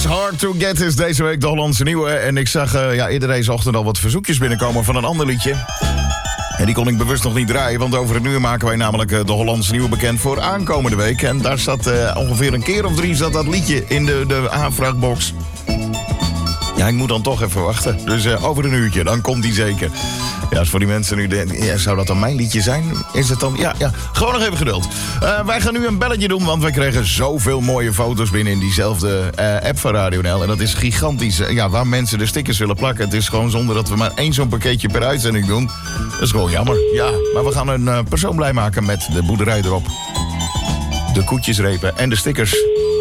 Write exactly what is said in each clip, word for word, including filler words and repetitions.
It's hard to get is deze week de Hollandse nieuwe. En ik zag uh, ja, eerder deze ochtend al wat verzoekjes binnenkomen van een ander liedje. En die kon ik bewust nog niet draaien, want over het uur maken wij namelijk uh, de Hollandse nieuwe bekend voor aankomende week. En daar zat uh, ongeveer een keer of drie zat dat liedje in de, de aanvraagbox. Ja, ik moet dan toch even wachten. Dus uh, over een uurtje, dan komt die zeker. Ja, als voor die mensen nu denken, ja, zou dat dan mijn liedje zijn? Is het dan? Ja, ja. Gewoon nog even geduld. Uh, wij gaan nu een belletje doen, want wij kregen zoveel mooie foto's binnen in diezelfde uh, app van Radio N L. En dat is gigantisch. Uh, ja, waar mensen de stickers willen plakken. Het is gewoon zonder dat we maar één zo'n pakketje per uitzending doen. Dat is gewoon jammer. Ja, maar we gaan een uh, persoon blij maken met de boerderij erop. De koetjesrepen en de stickers.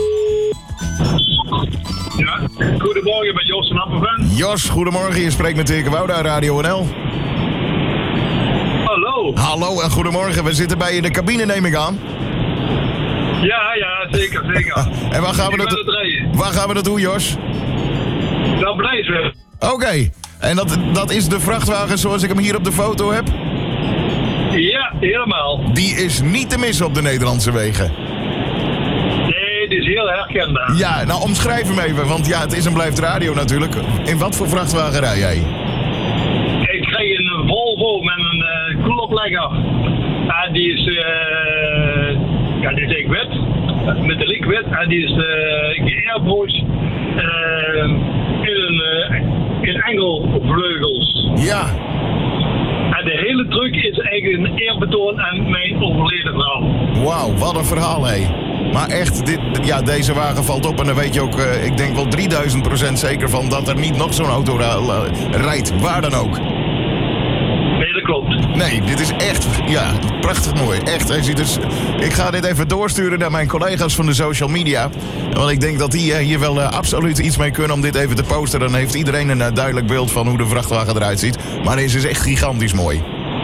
Ja, goedemorgen met Jos van Appenven. Jos, goedemorgen. Je spreekt met Dirk Wouda, Radio N L. Hallo. Hallo en goedemorgen. We zitten bij je in de cabine, neem ik aan. Ja, ja, zeker, zeker. En waar gaan we dat, waar gaan we dat doen, Jos? Nou, Blijswijk. Oké. Okay. En dat, dat is de vrachtwagen zoals ik hem hier op de foto heb? Ja, helemaal. Die is niet te missen op de Nederlandse wegen. Nee, die is heel herkenbaar. Ja, nou omschrijf hem even, want ja, het is en blijft radio natuurlijk. In wat voor vrachtwagen rij jij? Ik kreeg een Volvo met een uh, koeloplegger. En die is, uh, ja, die is echt wit. Metalliek wit. En die is uh, geairbrushed uh, in een uh, in engelvleugels. Ja. En de hele truck is eigenlijk een eerbetoon aan mijn overleden vrouw. Wauw, wat een verhaal, hé. Maar echt, dit, ja, deze wagen valt op en dan weet je ook, uh, ik denk wel drieduizend procent zeker van dat er niet nog zo'n auto ra- rijdt, waar dan ook. Nee, dat klopt. Nee, dit is echt, ja, prachtig mooi. Echt, hij ziet dus, ik ga dit even doorsturen naar mijn collega's van de social media. Want ik denk dat die uh, hier wel uh, absoluut iets mee kunnen om dit even te posten. Dan heeft iedereen een uh, duidelijk beeld van hoe de vrachtwagen eruit ziet. Maar deze is echt gigantisch mooi.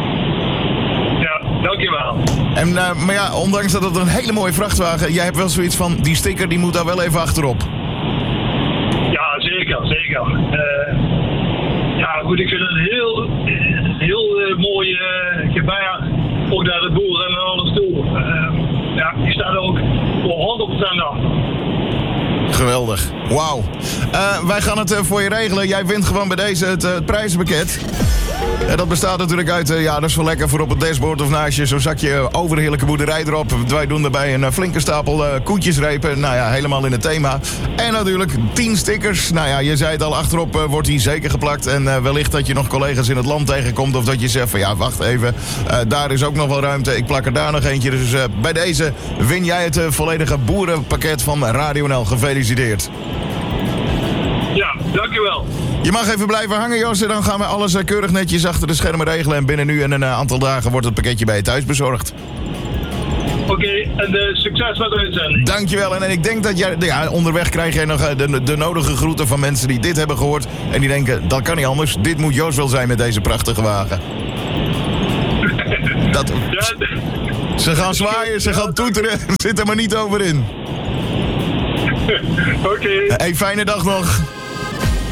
Ja, dankjewel. En, uh, maar ja, ondanks dat het een hele mooie vrachtwagen... jij hebt wel zoiets van, die sticker die moet daar wel even achterop. Ja, zeker, zeker. Uh, ja, goed, ik vind het een heel, heel uh, mooi uh, gebaar. Ook naar de boeren en alles toe. Uh, ja, die staat er ook voor honderd procent achter. Geweldig. Wauw. Uh, wij gaan het uh, voor je regelen. Jij wint gewoon bij deze het, uh, het prijzenpakket. En dat bestaat natuurlijk uit, uh, ja, dat is wel lekker voor op het dashboard of naast je zo'n zakje overheerlijke boerderij erop. Wij doen erbij een uh, flinke stapel uh, koetjesrepen. Nou ja, helemaal in het thema. En natuurlijk tien stickers. Nou ja, je zei het al, achterop uh, wordt die zeker geplakt. En uh, wellicht dat je nog collega's in het land tegenkomt. Of dat je zegt van ja, wacht even. Uh, daar is ook nog wel ruimte. Ik plak er daar nog eentje. Dus uh, bij deze win jij het uh, volledige boerenpakket van Radio N L. Gefeliciteerd. Ja, dankjewel. Je mag even blijven hangen, Jos. En dan gaan we alles uh, keurig netjes achter de schermen regelen. En binnen nu en een uh, aantal dagen wordt het pakketje bij je thuis bezorgd. Oké, okay, en uh, succes met de uitzending. Dankjewel. En, en ik denk dat jij, ja, onderweg krijg jij nog uh, de, de nodige groeten van mensen die dit hebben gehoord. En die denken, dat kan niet anders. Dit moet Jos wel zijn met deze prachtige wagen. Dat, ja, ze gaan zwaaien, ze gaan toeteren. Zit er maar niet over in. Oké. Okay. Hey, fijne dag nog.